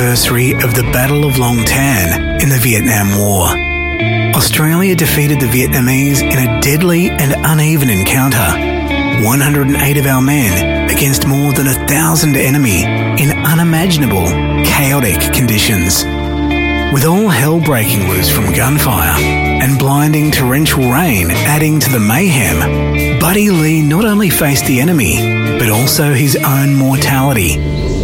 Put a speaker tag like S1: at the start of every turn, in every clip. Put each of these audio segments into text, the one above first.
S1: anniversary of the Battle of Long Tan in the Vietnam War. Australia defeated the Vietnamese in a deadly and uneven encounter. 108 of our men against more than 1,000 enemy in unimaginable, chaotic conditions. With all hell breaking loose from gunfire and blinding torrential rain adding to the mayhem, Buddy Lee not only faced the enemy, but also his own mortality.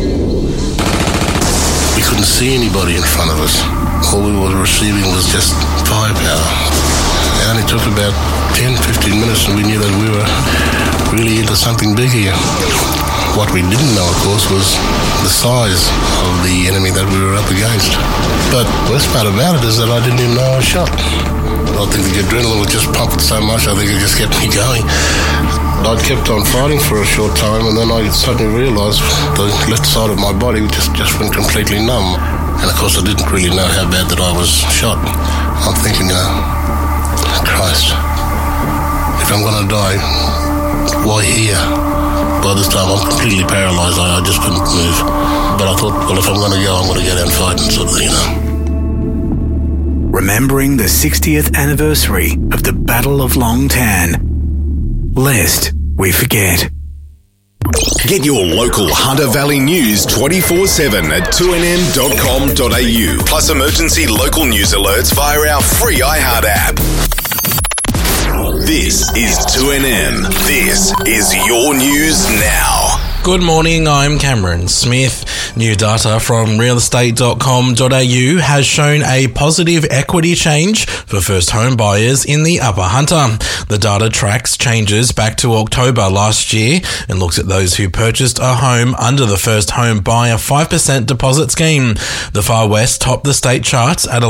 S2: We couldn't see anybody in front of us. All we were receiving was just firepower. It only took about 10-15 minutes and we knew that we were really into something big here. What we didn't know, of course, was the size of the enemy that we were up against. But the worst part about it is that I didn't even know I was shot. I think the adrenaline was just pumping so much, I think it just kept me going. I kept on fighting for a short time and then I suddenly realised the left side of my body just went completely numb. And of course I didn't really know how bad that I was shot. I'm thinking, Christ, if I'm going to die, why here? By this time I'm completely paralysed, I just couldn't move. But I thought, well, if I'm going to go, I'm going to go down and fight and sort of,
S1: Remembering the 60th anniversary of the Battle of Long Tan. Lest we forget.
S3: Get your local Hunter Valley news 24/7 at 2nm.com.au. Plus emergency local news alerts via our free iHeart app. This is 2NM. This is your news now.
S4: Good morning, I'm Cameron Smith. New data from realestate.com.au has shown a positive equity change for first home buyers in the Upper Hunter. The data tracks changes back to October last year and looks at those who purchased a home under the first home buyer 5% deposit scheme. The Far West topped the state charts at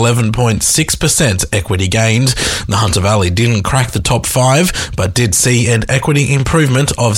S4: 11.6% equity gained. The Hunter Valley didn't crack the top 5, but did see an equity improvement of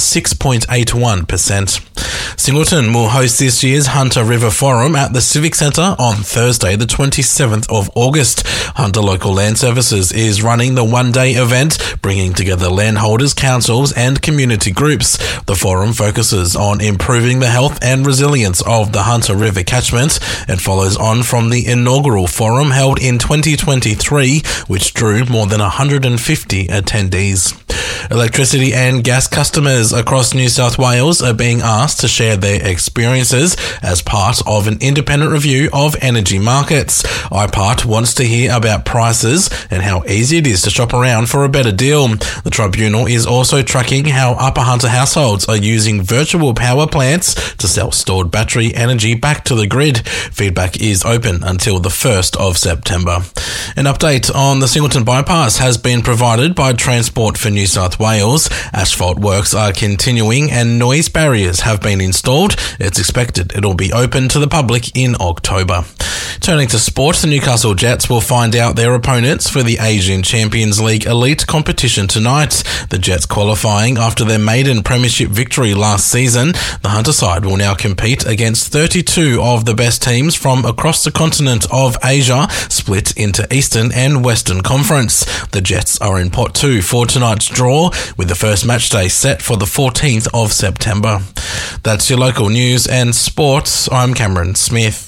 S4: 6.81%. Singleton will host this year's Hunter River Forum at the Civic Centre on Thursday, the 27th of August. Hunter Local Land Services is running the one-day event, bringing together landholders, councils and community groups. The forum focuses on improving the health and resilience of the Hunter River catchment and follows on from the inaugural forum held in 2023, which drew more than 150 attendees. Electricity and gas customers across New South Wales are being asked to share their experiences as part of an independent review of energy markets. IPART wants to hear about prices and how easy it is to shop around for a better deal. The tribunal is also tracking how Upper Hunter households are using virtual power plants to sell stored battery energy back to the grid. Feedback is open until the 1st of September. An update on the Singleton bypass has been provided by Transport for New South Wales. Asphalt works are continuing and noise barriers have been installed. It's expected it'll be open to the public in October. Turning to sport, the Newcastle Jets will find out their opponents for the Asian Champions League Elite competition tonight. The Jets qualifying after their maiden premiership victory last season. The Hunter side will now compete against 32 of the best teams from across the continent of Asia, split into Eastern and Western Conference. The Jets are in pot 2 for tonight's draw, with the first match day set for the 14th of September. That's your local news and sports. I'm Cameron Smith.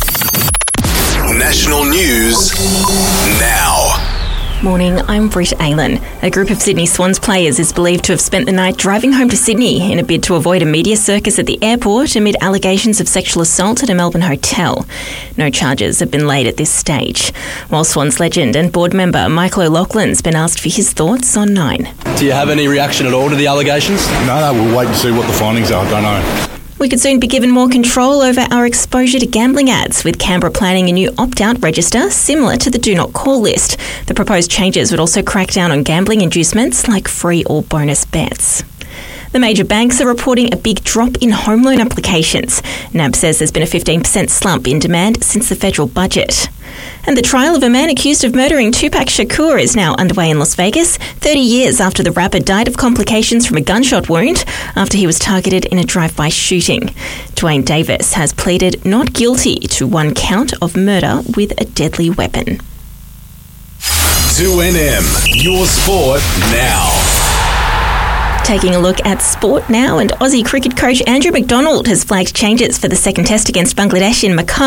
S3: National news now.
S5: Morning, I'm Britt Aylan. A group of Sydney Swans players is believed to have spent the night driving home to Sydney in a bid to avoid a media circus at the airport amid allegations of sexual assault at a Melbourne hotel. No charges have been laid at this stage. While Swans legend and board member Michael O'Loughlin's been asked for his thoughts on Nine.
S6: Do you have any reaction at all to the allegations?
S7: No, we'll wait and see what the findings are. I don't know.
S5: We could soon be given more control over our exposure to gambling ads, with Canberra planning a new opt-out register similar to the Do Not Call list. The proposed changes would also crack down on gambling inducements like free or bonus bets. The major banks are reporting a big drop in home loan applications. NAB says there's been a 15% slump in demand since the federal budget. And the trial of a man accused of murdering Tupac Shakur is now underway in Las Vegas, 30 years after the rapper died of complications from a gunshot wound after he was targeted in a drive-by shooting. Dwayne Davis has pleaded not guilty to one count of murder with a deadly weapon.
S3: 2NM, your sport now.
S5: Taking a look at sport now, and Aussie cricket coach Andrew McDonald has flagged changes for the second test against Bangladesh in Makkah.